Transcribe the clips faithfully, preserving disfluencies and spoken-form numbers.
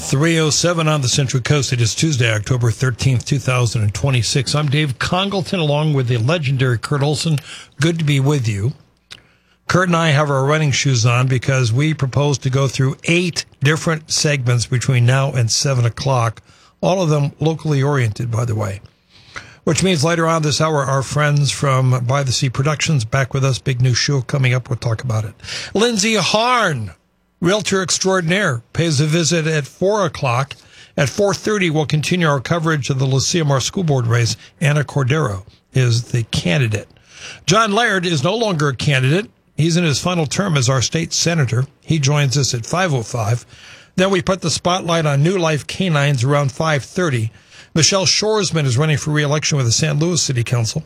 three oh seven on the Central Coast. It is Tuesday, October thirteenth, two thousand twenty-six. I'm Dave Congleton, along with the legendary Kurt Olson. Good to be with you. Kurt and I have our running shoes on because we propose to go through eight different segments between now and seven o'clock, all of them locally oriented, by the way. Which means later on this hour, our friends from By the Sea Productions back with us. Big new show coming up. We'll talk about it. Lindsay Harn, Realtor Extraordinaire, pays a visit at four o'clock. At four thirty, we'll continue our coverage of the Lucille School Board race. Anna Cordero is the candidate. John Laird is no longer a candidate. He's in his final term as our state senator. He joins us at five oh five. Then we put the spotlight on New Life Canines around five thirty. Michelle Shoresman is running for re-election with the Saint Louis City Council.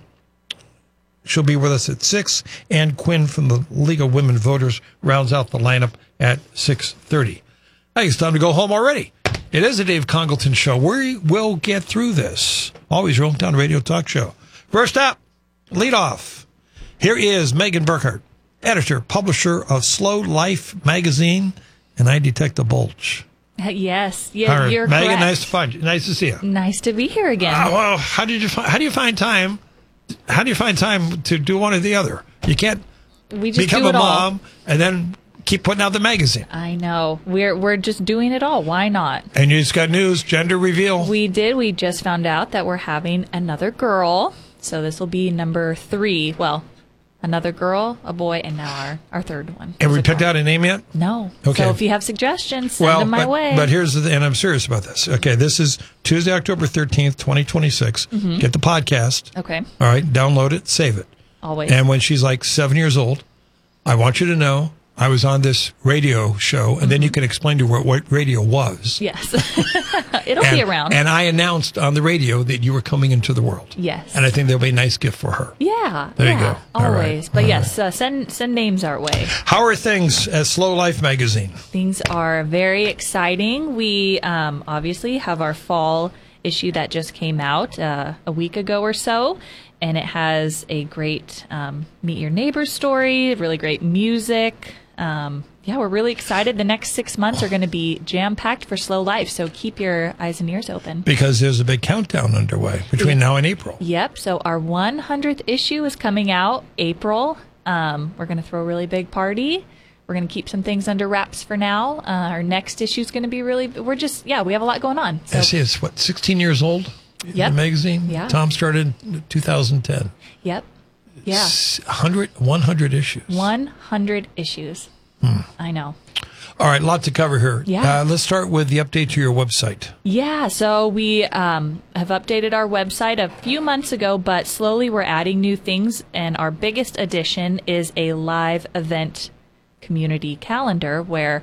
She'll be with us at six. Ann Quinn from the League of Women Voters rounds out the lineup at six thirty. I think it's time to go home already. It is a Dave Congleton show. We will get through this. Always your hometown radio talk show. First up, lead off. Here is Megan Burkhart, editor, publisher of Slow Life magazine, and I detect a bulge. Yes, yeah, right. You're Megan, correct. nice to find you. Nice to see you. Nice to be here again. Uh, well, how did you find? How do you find time? How do you find time to do one or the other? You can't we just become do a it all. mom and then keep putting out the magazine. I know. We're we're just doing it all. Why not? And you just got news, gender reveal. We did. We just found out that we're having another girl. So this will be number three. Well, another girl, a boy, and now our, our third one. Have we picked out a name yet? No. Okay. So if you have suggestions, send well, them my but, way. But here's the, and I'm serious about this. Okay, this is Tuesday, October thirteenth, twenty twenty-six. Mm-hmm. Get the podcast. Okay. All right, download it, save it. Always. And when she's like seven years old, I want you to know I was on this radio show, and mm-hmm. then you can explain to her what radio was. Yes. It'll and, be around. And I announced on the radio that you were coming into the world. Yes. And I think that'll be a nice gift for her. Yeah. There yeah, you go. All always. right. But All yes, uh, send send names our way. How are things at Slow Life magazine? Things are very exciting. We um, obviously have our fall issue that just came out uh, a week ago or so. And it has a great um, Meet Your Neighbor story, really great music. Um, yeah, we're really excited. The next six months are going to be jam-packed for Slow Life, so keep your eyes and ears open. Because there's a big countdown underway between now and April. Yep, so our one hundredth issue is coming out April. Um, we're going to throw a really big party. We're going to keep some things under wraps for now. Uh, our next issue is going to be really, we're just, yeah, we have a lot going on. So. I see it's, what, sixteen years old? Yep. The magazine? Yeah. Tom started in two thousand ten. Yep. Yeah. one hundred, one hundred issues. one hundred issues. Hmm. I know. All right, a lot to cover here. Yeah. Uh, let's start with the update to your website. Yeah, so we um, have updated our website a few months ago, but slowly we're adding new things, and our biggest addition is a live event community calendar where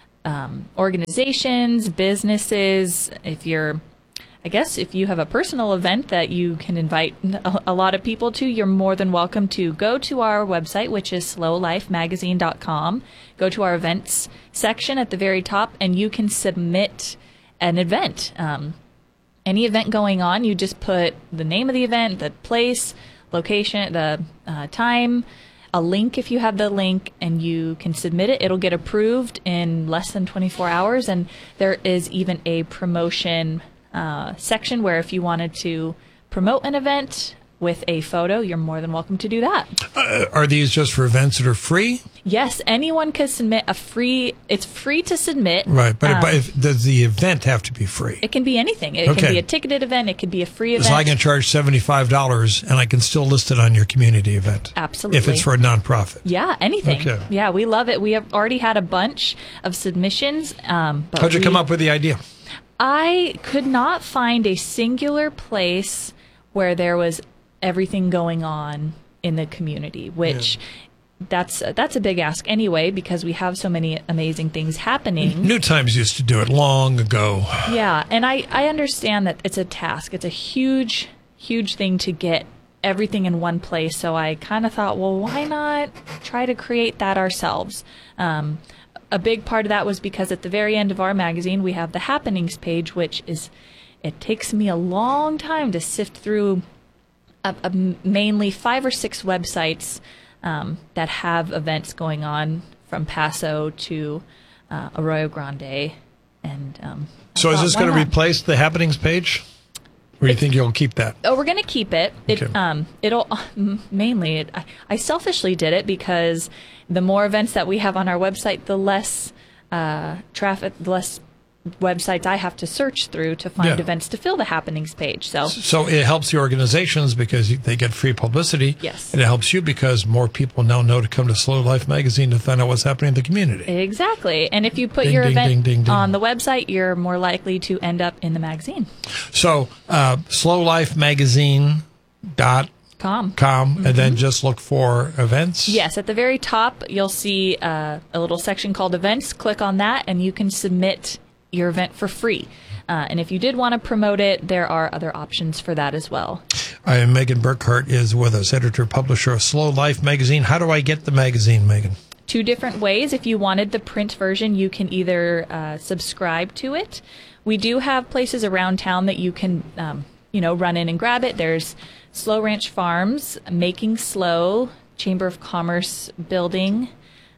um, organizations, businesses, if you're I guess if you have a personal event that you can invite a lot of people to, you're more than welcome to go to our website, which is slow life magazine dot com. Go to our events section at the very top, and you can submit an event. Um, any event going on, you just put the name of the event, the place, location, the uh, time, a link if you have the link, and you can submit it. It'll get approved in less than twenty-four hours, and there is even a promotion Uh, section where if you wanted to promote an event with a photo, you're more than welcome to do that. Uh, are these just for events that are free? Yes, anyone can submit a free, it's free to submit. Right, but, um, but if, does the event have to be free? It can be anything. It okay. can be a ticketed event. It could be a free event. So I can charge seventy-five dollars and I can still list it on your community event. Absolutely. If it's for a nonprofit. Yeah, anything. Okay. Yeah, we love it. We have already had a bunch of submissions. Um, but How'd you we, come up with the idea? I could not find a singular place where there was everything going on in the community, which yeah. that's that's a big ask anyway, because we have so many amazing things happening. New Times used to do it long ago. Yeah, and I, I understand that it's a task. It's a huge, huge thing to get everything in one place. So I kind of thought, well, why not try to create that ourselves? Um, A big part of that was because at the very end of our magazine, we have the happenings page, which is, it takes me a long time to sift through a, a mainly five or six websites um, that have events going on from Paso to uh, Arroyo Grande And um, I So is thought, this why going to not? replace the happenings page? Or do you think you'll keep that? Oh, we're going to keep it. It Okay. um, it'll mainly. It, I, I selfishly did it because the more events that we have on our website, the less uh, traffic, the less websites I have to search through to find Yeah. events to fill the happenings page. So So it helps the organizations because you- they get free publicity. Yes. And it helps you because more people now know to come to Slow Life Magazine to find out what's happening in the community. exactly. And if you put Ding, your ding, event ding, ding, ding. on the website, you're more likely to end up in the magazine. So uh, slow life magazine dot Com. com and then just look for events. Yes, at the very top, you'll see uh, a little section called Events. Click on that, and you can submit your event for free. Uh, and if you did want to promote it, there are other options for that as well. I am Megan Burkhart is with us, editor publisher of Slow Life Magazine. How do I get the magazine, Megan? Two different ways. If you wanted the print version, you can either uh, subscribe to it. We do have places around town that you can, um, you know, run in and grab it. There's Slow Ranch Farms, Making Slow, Chamber of Commerce building,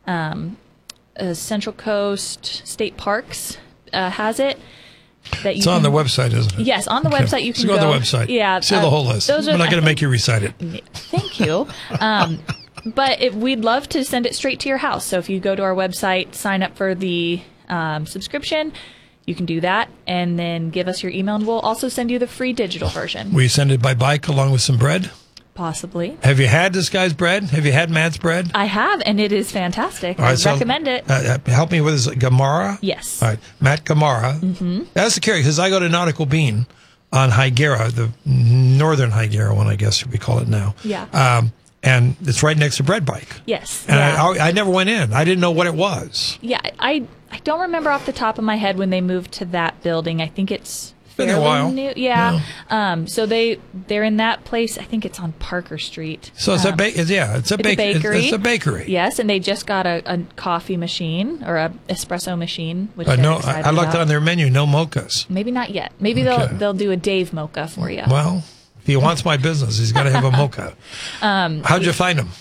um, uh, Central Coast State Parks uh, has it. That you It's on can- the website, isn't it? Yes, on the Okay. website you Let's can go go. to the website. Yeah, See uh, the whole list. those are- I'm not I going to think- make you recite it. Thank you. Um, but it, we'd love to send it straight to your house. So if you go to our website, sign up for the um, subscription, you can do that, and then give us your email, and we'll also send you the free digital version. We send it by bike along with some bread. Possibly. Have you had this guy's bread? Have you had Matt's bread? I have, and it is fantastic. All right, I so, recommend it. Uh, uh, help me with this. Gamara? Yes. All right. Matt Gamara. Mm-hmm. That's the curious because I go to Nautical Bean on Higuera, the northern Higuera one, I guess we call it now. Yeah. Um, and it's right next to Bread Bike. Yes. And yeah. I, I, I never went in. I didn't know what it was. yeah, I I don't remember off the top of my head when they moved to that building. I think it's Been there a fairly while. new. Yeah. Um. So they they're in that place. I think it's on Parker Street. So it's Um, a ba- yeah, it's a, It's a bake- it's- bakery. It's a bakery. Yes, and they just got a, a coffee machine or a espresso machine, which I they're know. I, excited I looked about. on their menu. No mochas. Maybe not yet. Maybe Okay. they'll they'll do a Dave mocha for you. Well, if he wants my business, he's got to have a mocha. Um, How'd you find him?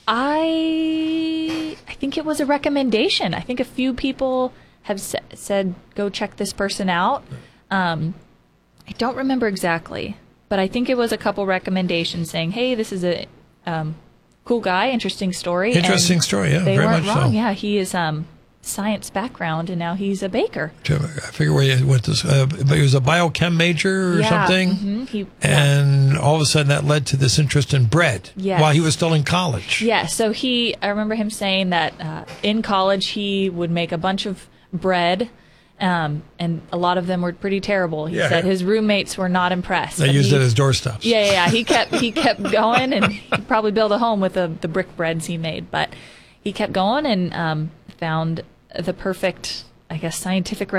I I think it was a recommendation. I think a few people have sa- said go check this person out. Um, I don't remember exactly, but I think it was a couple recommendations saying, "Hey, this is a um, cool guy, interesting story." and Interesting story. Yeah, They very weren't much wrong. so. Yeah, he is um, science background, and now he's a baker. I figure where he went to, uh, but he was a biochem major or yeah, something. mhm, he, yeah. And all of a sudden that led to this interest in bread Yes. while he was still in college. Yeah, so he, I remember him saying that uh, in college he would make a bunch of bread, um, and a lot of them were pretty terrible. He Yeah. said his roommates were not impressed. They but used he, it as doorstops. Yeah, yeah, yeah. He kept he kept going, and he could probably build a home with the the brick breads he made. But he kept going and um, found the perfect, I guess, scientific